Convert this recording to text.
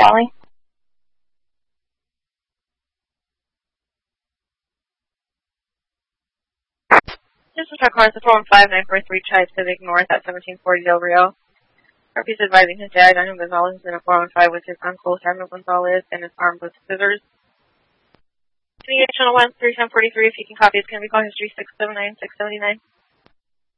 calling? This is Chuck Lawrence, 415-943 Chai Civic North at 1740 Del Rio. He's advising his dad, Daniel Gonzalez, is in a 415 with his uncle, Samuel Gonzalez, and is armed with scissors. Can you get channel 1, 3743, if you can copy, it's going to be call history 679-679.